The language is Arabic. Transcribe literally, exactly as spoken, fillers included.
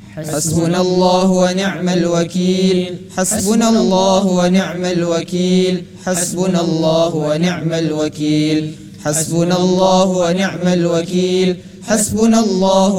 حسبنا الله ونعم الوكيل حسبنا الله ونعم الوكيل حسبنا الله ونعم الوكيل حسبنا الله ونعم الوكيل حسبنا الله